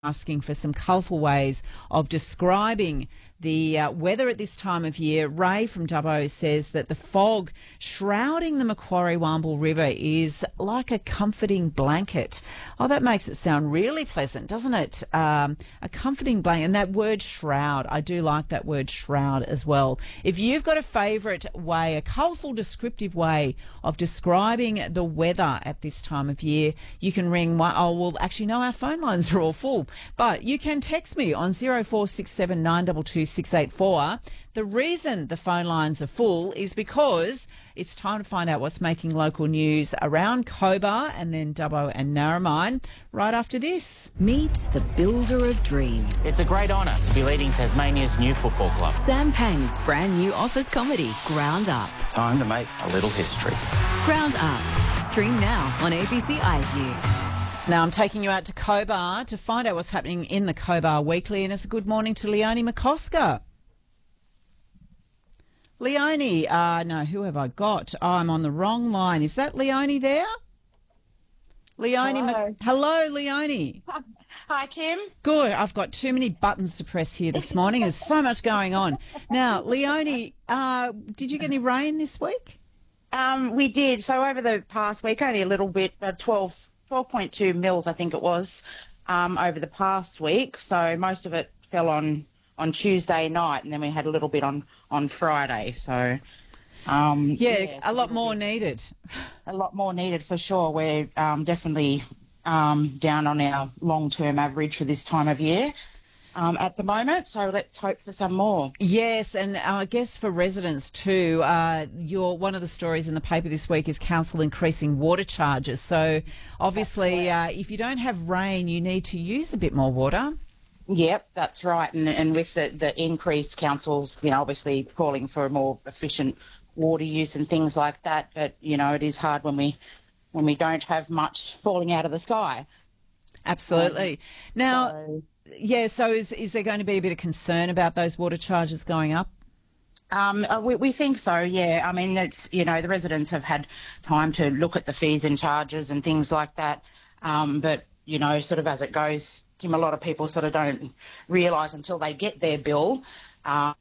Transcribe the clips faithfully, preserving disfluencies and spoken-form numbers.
asking for some colourful ways of describing the uh, weather at this time of year. Ray from Dubbo says that the fog shrouding the Macquarie Wamble River is like a comforting blanket. Oh, that makes it sound really pleasant, doesn't it? Um, a comforting blanket. And that word shroud, I do like that word shroud as well. If you've got a favourite way, a colourful, descriptive way of describing the weather at this time of year, you can ring one, oh, well, actually, no, our phone lines are all full, but you can text me on zero four six seven nine two two six eight four. The reason the phone lines are full is because it's time to find out what's making local news around Cobar and then Dubbo and Narromine right after this. Meet the builder of dreams. It's a great honour to be leading Tasmania's new football club. Sam Pang's brand new office comedy, Ground Up. Time to make a little history. Ground Up. Stream now on A B C iView. Now I'm taking you out to Cobar to find out what's happening in the Cobar Weekly, and it's a good morning to Leonie McCosker. Leonie, uh, no, who have I got? Oh, I'm on the wrong line. Is that Leonie there? Leonie, Hello, Mc- Hello Leonie. Hi, Kim. Good. I've got too many buttons to press here this morning. There's so much going on. Now, Leonie, uh, did you get any rain this week? Um, we did. So over the past week, only a little bit, uh, twelve, twelve point two mils, I think it was, um, over the past week. So most of it fell on, on Tuesday night, and then we had a little bit on, on Friday. So, um, Yeah, yeah, a lot more needed. a lot more needed for sure. We're um, definitely um, down on our long-term average for this time of year um, at the moment. So let's hope for some more. Yes, and I guess for residents too, uh, your one of the stories in the paper this week is council increasing water charges. So obviously, uh, if you don't have rain, you need to use a bit more water. Yep, that's right. And and with the, the increased councils, you know, obviously calling for a more efficient water use and things like that. But, you know, it is hard when we when we don't have much falling out of the sky. Absolutely. Um, now, so, yeah, so is, is there going to be a bit of concern about those water charges going up? Um, uh, we, we think so, yeah. I mean, it's, you know, the residents have had time to look at the fees and charges and things like that. Um, but, you know, sort of as it goes, Kim, a lot of people sort of don't realise until they get their bill, uh,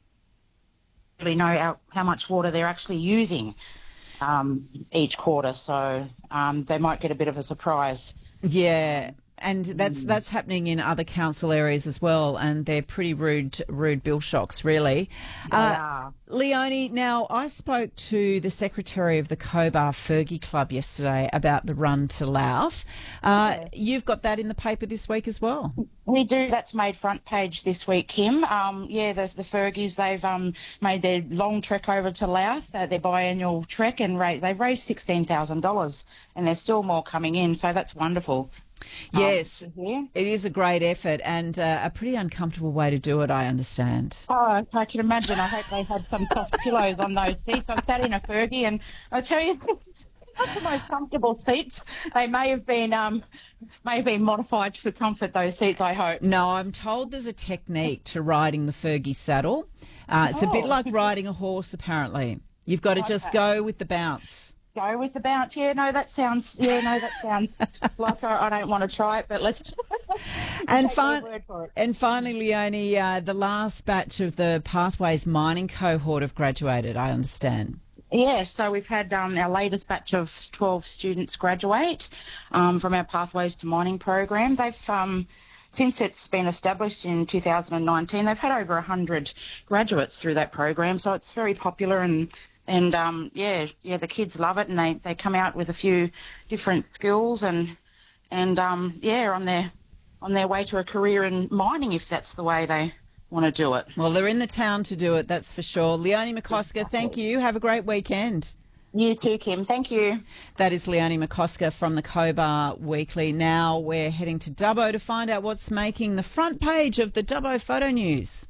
really know how, how much water they're actually using um, each quarter. So um, they might get a bit of a surprise. Yeah. And that's that's happening in other council areas as well, and they're pretty rude, rude bill shocks, really. They uh, are. Leonie, now I spoke to the secretary of the Cobar Fergie Club yesterday about the run to Louth. Uh, Okay. You've got that in the paper this week as well. We do. That's made front page this week, Kim. Um, yeah, the, the Fergies, they've um, made their long trek over to Louth, uh, their biannual trek, and ra- they've raised sixteen thousand dollars, and there's still more coming in, so that's wonderful. Yes, Um, it is a great effort and uh, a pretty uncomfortable way to do it, I understand. Oh, I can imagine. I hope they had some soft pillows on those seats. I sat in a Fergie, and I tell you, it's not the most comfortable seats. They may have been um, may have been modified for comfort, those seats, I hope. No, I'm told there's a technique to riding the Fergie saddle. Uh, it's a bit Oh. like riding a horse, apparently. You've got to just Okay. go with the bounce. Go with the bounce. Yeah, no, that sounds. Yeah, no, that sounds like I, I don't want to try it, but let's. And, take fin- your word for it. and finally, Leonie, uh, the last batch of the Pathways mining cohort have graduated, I understand. Yeah, so we've had um, our latest batch of twelve students graduate um, from our Pathways to Mining program. They've um, since it's been established in two thousand nineteen, they've had over one hundred graduates through that program, so it's very popular and. And, um, yeah, yeah, the kids love it, and they, they come out with a few different skills and, and um, yeah, on their, on their way to a career in mining, if that's the way they want to do it. Well, they're in the town to do it, that's for sure. Leonie McCosker, thank you. Have a great weekend. You too, Kim. Thank you. That is Leonie McCosker from the Cobar Weekly. Now we're heading to Dubbo to find out what's making the front page of the Dubbo Photo News.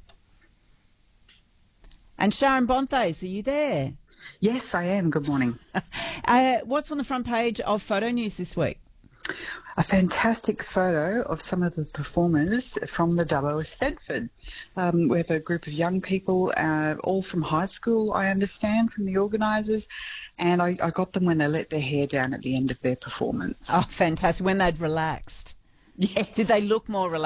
And Sharon Bonthes, are you there? Yes, I am. Good morning. uh, what's on the front page of Photo News this week? A fantastic photo of some of the performers from the Dubbo of Stedford. Um, we have a group of young people, uh, all from high school, I understand, from the organisers, and I, I got them when they let their hair down at the end of their performance. Oh, fantastic. When they'd relaxed. Yes. Did they look more relaxed?